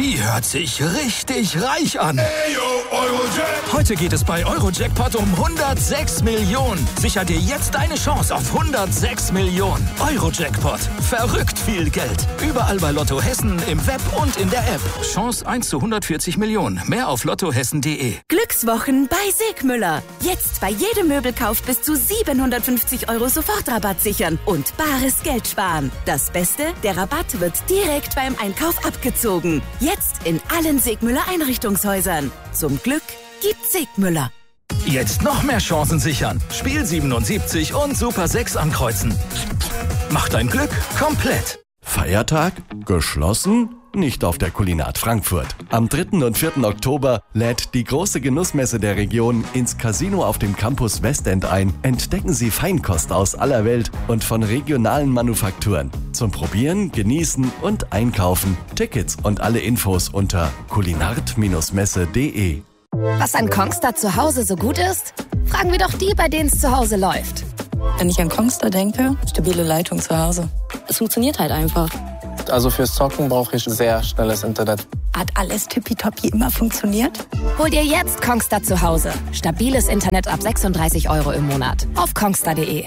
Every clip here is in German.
Die hört sich richtig reich an. Hey, yo, Eurojackpot. Heute geht es bei Eurojackpot um 106 Millionen. Sicher dir jetzt eine Chance auf 106 Millionen. Eurojackpot. Verrückt viel Geld. Überall bei Lotto Hessen, im Web und in der App. Chance 1 zu 140 Millionen. Mehr auf lottohessen.de. Glückswochen bei Sigmüller. Jetzt bei jedem Möbelkauf bis zu 750 € Sofortrabatt sichern und bares Geld sparen. Das Beste, der Rabatt wird direkt beim Einkauf abgezogen. Jetzt in allen Sigmüller Einrichtungshäusern. Zum Glück gibt Sigmüller. Jetzt noch mehr Chancen sichern. Spiel 77 und Super 6 ankreuzen. Mach dein Glück komplett. Feiertag? Geschlossen? Nicht auf der Kulinat Frankfurt. Am 3. und 4. Oktober lädt die große Genussmesse der Region ins Casino auf dem Campus Westend ein. Entdecken Sie Feinkost aus aller Welt und von regionalen Manufakturen. Zum Probieren, Genießen und Einkaufen. Tickets und alle Infos unter kulinart-messe.de. Was an Kongstar zu Hause so gut ist? Fragen wir doch die, bei denen es zu Hause läuft. Wenn ich an Kongstar denke, stabile Leitung zu Hause. Es funktioniert halt einfach. Also fürs Zocken brauche ich sehr schnelles Internet. Hat alles tippitoppi immer funktioniert? Hol dir jetzt Kongstar zu Hause. Stabiles Internet ab 36 € im Monat. Auf kongstar.de.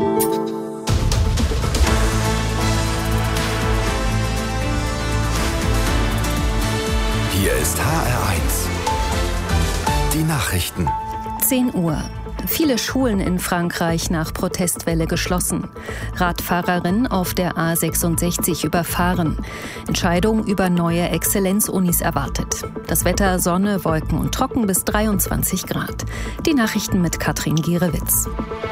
Hier ist HR1. Die Nachrichten. 10 Uhr. Viele Schulen in Frankreich nach Protestwelle geschlossen. Radfahrerin auf der A66 überfahren. Entscheidung über neue Exzellenzunis erwartet. Das Wetter Sonne, Wolken und trocken bis 23 Grad. Die Nachrichten mit Katrin Gierewitz.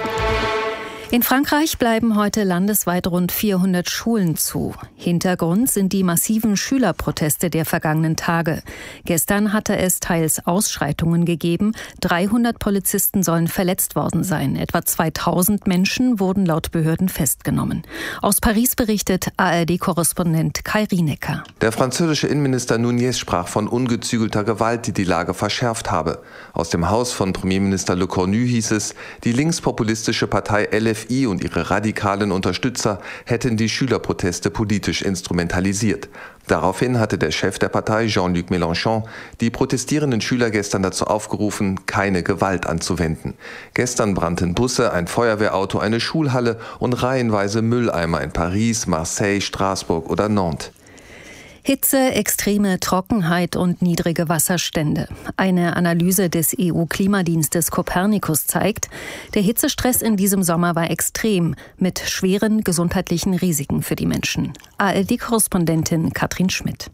In Frankreich bleiben heute landesweit rund 400 Schulen zu. Hintergrund sind die massiven Schülerproteste der vergangenen Tage. Gestern hatte es teils Ausschreitungen gegeben. 300 Polizisten sollen verletzt worden sein. Etwa 2000 Menschen wurden laut Behörden festgenommen. Aus Paris berichtet ARD-Korrespondent Kai Rienecker. Der französische Innenminister Nunez sprach von ungezügelter Gewalt, die die Lage verschärft habe. Aus dem Haus von Premierminister Le Cornu hieß es, die linkspopulistische Partei LFI und ihre radikalen Unterstützer hätten die Schülerproteste politisch instrumentalisiert. Daraufhin hatte der Chef der Partei, Jean-Luc Mélenchon, die protestierenden Schüler gestern dazu aufgerufen, keine Gewalt anzuwenden. Gestern brannten Busse, ein Feuerwehrauto, eine Schulhalle und reihenweise Mülleimer in Paris, Marseille, Straßburg oder Nantes. Hitze, extreme Trockenheit und niedrige Wasserstände. Eine Analyse des EU-Klimadienstes Copernicus zeigt, der Hitzestress in diesem Sommer war extrem, mit schweren gesundheitlichen Risiken für die Menschen. ARD-Korrespondentin Katrin Schmidt.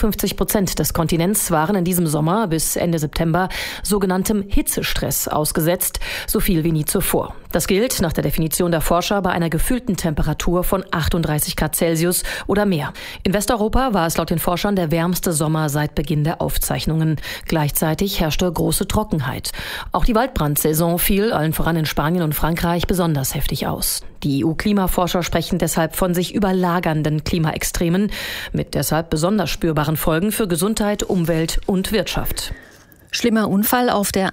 52% des Kontinents waren in diesem Sommer bis Ende September sogenanntem Hitzestress ausgesetzt, so viel wie nie zuvor. Das gilt nach der Definition der Forscher bei einer gefühlten Temperatur von 38 Grad Celsius oder mehr. In Westeuropa war es laut den Forschern der wärmste Sommer seit Beginn der Aufzeichnungen. Gleichzeitig herrschte große Trockenheit. Auch die Waldbrandsaison fiel, allen voran in Spanien und Frankreich, besonders heftig aus. Die EU-Klimaforscher sprechen deshalb von sich überlagernden Klimaextremen mit deshalb besonders spürbaren Folgen für Gesundheit, Umwelt und Wirtschaft. Schlimmer Unfall auf der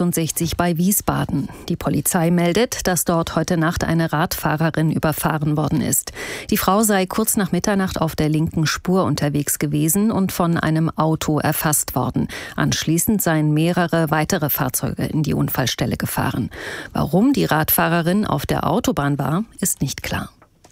A66 bei Wiesbaden. Die Polizei meldet, dass dort heute Nacht eine Radfahrerin überfahren worden ist. Die Frau sei kurz nach Mitternacht auf der linken Spur unterwegs gewesen und von einem Auto erfasst worden. Anschließend seien mehrere weitere Fahrzeuge in die Unfallstelle gefahren. Warum die Radfahrerin auf der Autobahn war, ist nicht klar.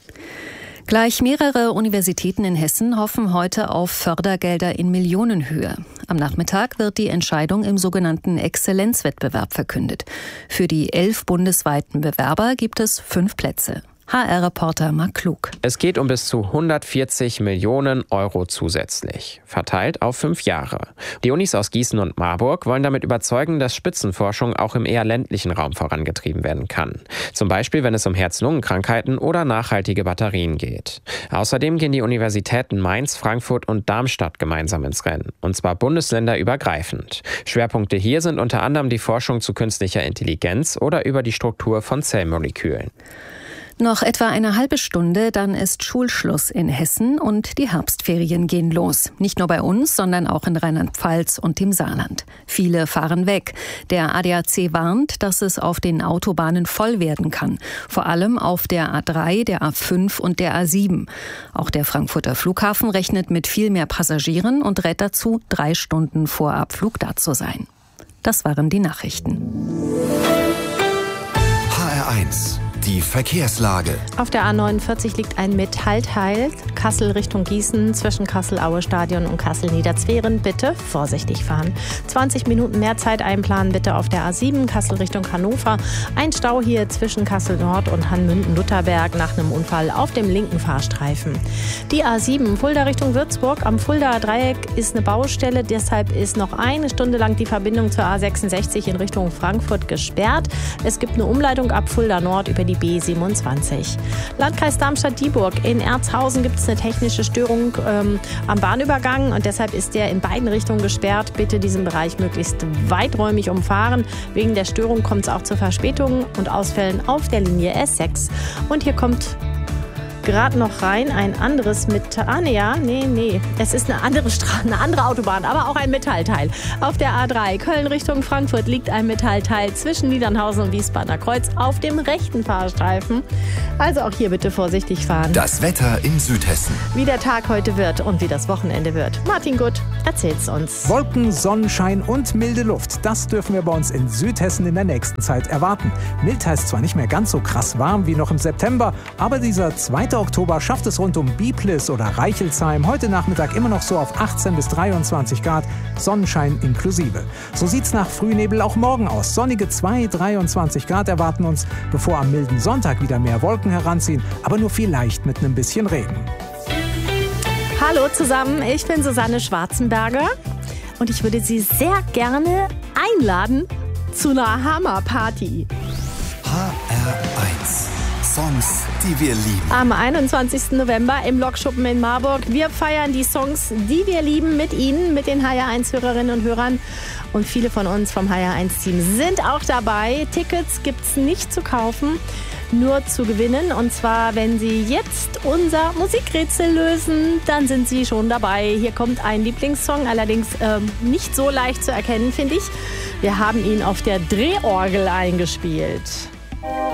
Gleich mehrere Universitäten in Hessen hoffen heute auf Fördergelder in Millionenhöhe. Am Nachmittag wird die Entscheidung im sogenannten Exzellenzwettbewerb verkündet. Für die 11 bundesweiten Bewerber gibt es 5 Plätze. HR-Reporter Marc Klug. Es geht um bis zu 140 Millionen Euro zusätzlich, verteilt auf 5 Jahre. Die Unis aus Gießen und Marburg wollen damit überzeugen, dass Spitzenforschung auch im eher ländlichen Raum vorangetrieben werden kann. Zum Beispiel, wenn es um Herz-Lungen-Krankheiten oder nachhaltige Batterien geht. Außerdem gehen die Universitäten Mainz, Frankfurt und Darmstadt gemeinsam ins Rennen. Und zwar bundesländerübergreifend. Schwerpunkte hier sind unter anderem die Forschung zu künstlicher Intelligenz oder über die Struktur von Zellmolekülen. Noch etwa eine halbe Stunde, dann ist Schulschluss in Hessen und die Herbstferien gehen los. Nicht nur bei uns, sondern auch in Rheinland-Pfalz und dem Saarland. Viele fahren weg. Der ADAC warnt, dass es auf den Autobahnen voll werden kann. Vor allem auf der A3, der A5 und der A7. Auch der Frankfurter Flughafen rechnet mit viel mehr Passagieren und rät dazu, 3 Stunden vor Abflug da zu sein. Das waren die Nachrichten. HR1. Die Verkehrslage. Auf der A49 liegt ein Metallteil, Kassel Richtung Gießen, zwischen Kassel-Aue-Stadion und Kassel-Niederzweren. Bitte vorsichtig fahren. 20 Minuten mehr Zeit einplanen bitte auf der A7, Kassel Richtung Hannover. Ein Stau hier zwischen Kassel-Nord und Hanmünden-Lutherberg nach einem Unfall auf dem linken Fahrstreifen. Die A7, Fulda Richtung Würzburg. Am Fuldaer Dreieck ist eine Baustelle, deshalb ist noch eine Stunde lang die Verbindung zur A66 in Richtung Frankfurt gesperrt. Es gibt eine Umleitung ab Fulda Nord über die B27. Landkreis Darmstadt-Dieburg. In Erzhausen gibt es eine technische Störung am Bahnübergang und deshalb ist der in beiden Richtungen gesperrt. Bitte diesen Bereich möglichst weiträumig umfahren. Wegen der Störung kommt es auch zu Verspätungen und Ausfällen auf der Linie S6. Und hier kommt gerade noch rein ein anderes es ist eine andere Autobahn, aber auch ein Metallteil. Auf der A3 Köln Richtung Frankfurt liegt ein Metallteil zwischen Niedernhausen und Wiesbadener Kreuz auf dem rechten Fahrstreifen. Also auch hier bitte vorsichtig fahren. Das Wetter in Südhessen. Wie der Tag heute wird und wie das Wochenende wird. Martin Gutt erzählt's uns. Wolken, Sonnenschein und milde Luft. Das dürfen wir bei uns in Südhessen in der nächsten Zeit erwarten. Mild heißt zwar nicht mehr ganz so krass warm wie noch im September, aber dieser 2. Oktober schafft es rund um Biblis oder Reichelsheim heute Nachmittag immer noch so auf 18 bis 23 Grad, Sonnenschein inklusive. So sieht's nach Frühnebel auch morgen aus. Sonnige 23 Grad erwarten uns, bevor am milden Sonntag wieder mehr Wolken heranziehen, aber nur vielleicht mit einem bisschen Regen. Hallo zusammen, ich bin Susanne Schwarzenberger und ich würde Sie sehr gerne einladen zu einer Hammerparty. HR1. Songs, die wir lieben. Am 21. November im Lokschuppen in Marburg. Wir feiern die Songs, die wir lieben, mit Ihnen, mit den HR1-Hörerinnen und Hörern. Und viele von uns vom HR1-Team sind auch dabei. Tickets gibt's nicht zu kaufen, nur zu gewinnen. Und zwar, wenn Sie jetzt unser Musikrätsel lösen, dann sind Sie schon dabei. Hier kommt ein Lieblingssong, allerdings nicht so leicht zu erkennen, finde ich. Wir haben ihn auf der Drehorgel eingespielt.